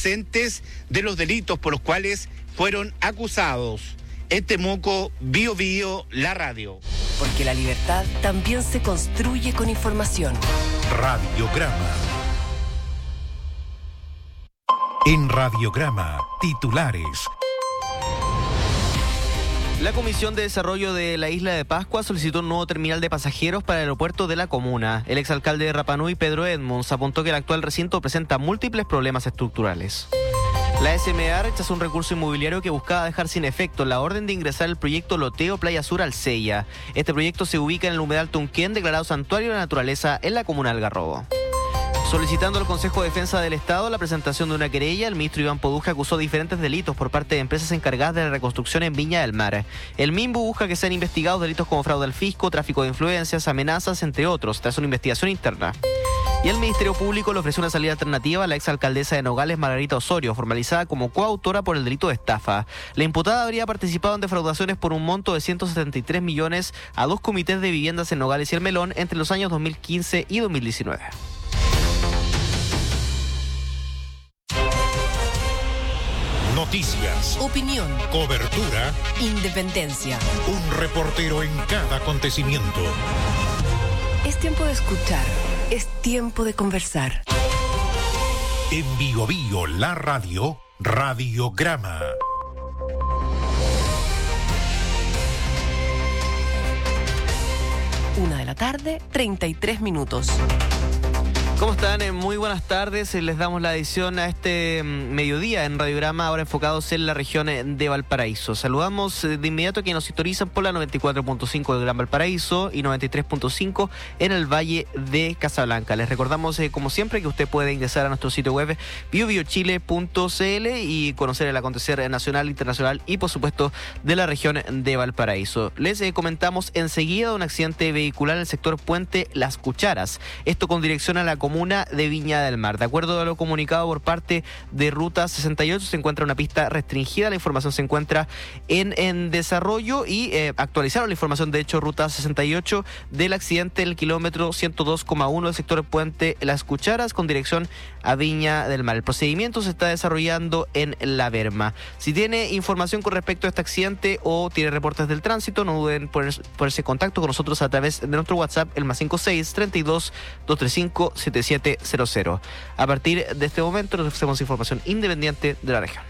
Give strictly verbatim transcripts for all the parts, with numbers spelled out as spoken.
inocentes de los delitos por los cuales fueron acusados. En Temuco, Bio Bio, la radio. Porque la libertad también se construye con información. Radiograma. En Radiograma, titulares. La Comisión de Desarrollo de la Isla de Pascua solicitó un nuevo terminal de pasajeros para el aeropuerto de la comuna. El exalcalde de Rapa Nui, Pedro Edmonds, apuntó que el actual recinto presenta múltiples problemas estructurales. La S M A rechazó un recurso inmobiliario que buscaba dejar sin efecto la orden de ingresar el proyecto Loteo Playa Sur al Sella. Este proyecto se ubica en el humedal Tunquén, declarado Santuario de la Naturaleza en la comuna de Algarrobo. Solicitando al Consejo de Defensa del Estado la presentación de una querella, el ministro Iván Podujá acusó diferentes delitos por parte de empresas encargadas de la reconstrucción en Viña del Mar. El M I M busca que sean investigados delitos como fraude al fisco, tráfico de influencias, amenazas, entre otros, tras una investigación interna. Y el Ministerio Público le ofreció una salida alternativa a la exalcaldesa de Nogales, Margarita Osorio, formalizada como coautora por el delito de estafa. La imputada habría participado en defraudaciones por un monto de ciento setenta y tres millones a dos comités de viviendas en Nogales y El Melón entre los años dos mil quince y dos mil diecinueve. Noticias, Opinión, cobertura, independencia. un reportero en cada acontecimiento. Es tiempo de escuchar, es tiempo de conversar. En Bio Bio, la radio, Radiograma. Una de la tarde, treinta y tres minutos. ¿Cómo están? Eh, Muy buenas tardes. Eh, Les damos la edición a este mm, mediodía en Radiograma, ahora enfocados en la región eh, de Valparaíso. Saludamos eh, de inmediato a quienes nos sintonizan por la noventa y cuatro punto cinco del Gran Valparaíso y noventa y tres punto cinco en el Valle de Casablanca. Les recordamos, eh, como siempre, que usted puede ingresar a nuestro sitio web bio bio chile punto c l y conocer el acontecer nacional, internacional y, por supuesto, de la región de Valparaíso. Les eh, comentamos enseguida de un accidente vehicular en el sector Puente Las Cucharas. Esto con dirección a la comuna de Viña del Mar. De acuerdo a lo comunicado por parte de Ruta sesenta y ocho, se encuentra una pista restringida. La información se encuentra en, en desarrollo y eh, actualizaron la información, de hecho, Ruta sesenta y ocho del accidente en el kilómetro ciento dos coma uno del sector Puente Las Cucharas con dirección a Viña del Mar. El procedimiento se está desarrollando en La Berma. Si tiene información con respecto a este accidente o tiene reportes del tránsito, no duden en ponerse en contacto con nosotros a través de nuestro WhatsApp, el más cinco seis, treinta y dos, doscientos treinta y cinco, setenta y siete cero cero. A partir de este momento nos ofrecemos información independiente de la región.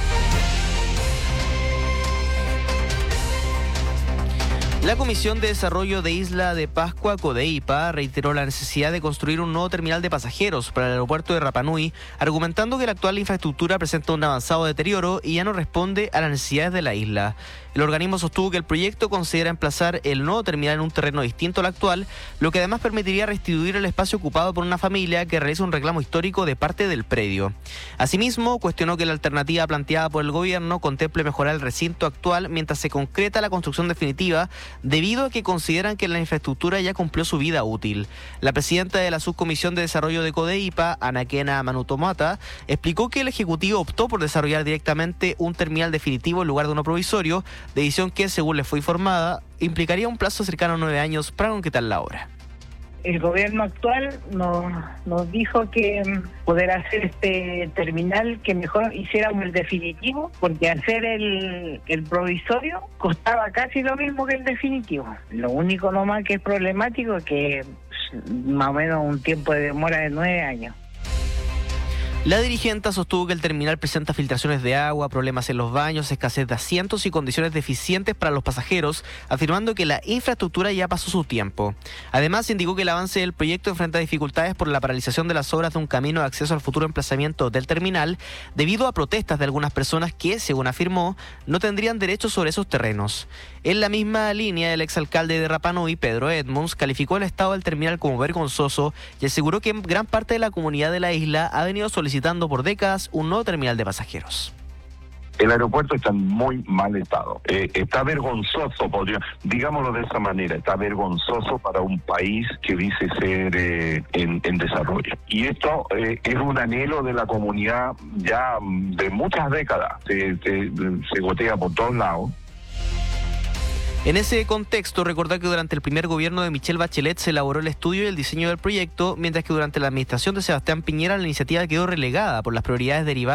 La Comisión de Desarrollo de Isla de Pascua, CODEIPA, reiteró la necesidad de construir un nuevo terminal de pasajeros para el aeropuerto de Rapa Nui, argumentando que la actual infraestructura presenta un avanzado deterioro y ya no responde a las necesidades de la isla. El organismo sostuvo que el proyecto considera emplazar el nuevo terminal en un terreno distinto al actual, lo que además permitiría restituir el espacio ocupado por una familia que realiza un reclamo histórico de parte del predio. Asimismo, cuestionó que la alternativa planteada por el gobierno contemple mejorar el recinto actual mientras se concreta la construcción definitiva, debido a que consideran que la infraestructura ya cumplió su vida útil. La presidenta de la Subcomisión de Desarrollo de CODEIPA, Anaquena Manutomata, explicó que el Ejecutivo optó por desarrollar directamente un terminal definitivo en lugar de uno provisorio, decisión que, según le fue informada, implicaría un plazo cercano a nueve años para concretar la obra. El gobierno actual nos, nos dijo que poder hacer este terminal, que mejor hiciéramos el definitivo, porque hacer el, el provisorio costaba casi lo mismo que el definitivo. Lo único nomás que es problemático es que más o menos un tiempo de demora de nueve años. La dirigente sostuvo que el terminal presenta filtraciones de agua, problemas en los baños, escasez de asientos y condiciones deficientes para los pasajeros, afirmando que la infraestructura ya pasó su tiempo. Además, indicó que el avance del proyecto enfrenta dificultades por la paralización de las obras de un camino de acceso al futuro emplazamiento del terminal, debido a protestas de algunas personas que, según afirmó, no tendrían derecho sobre esos terrenos. En la misma línea, el exalcalde de Rapa Nui, Pedro Edmonds, calificó el estado del terminal como vergonzoso y aseguró que gran parte de la comunidad de la isla ha venido solicitando por décadas un nuevo terminal de pasajeros. El aeropuerto está en muy mal estado. Eh, está vergonzoso, podría, digámoslo de esa manera, está vergonzoso para un país que dice ser eh, en, en desarrollo. Y esto eh, es un anhelo de la comunidad ya de muchas décadas. Se, se, se gotea por todos lados. En ese contexto, recordar que durante el primer gobierno de Michelle Bachelet se elaboró el estudio y el diseño del proyecto, mientras que durante la administración de Sebastián Piñera la iniciativa quedó relegada por las prioridades derivadas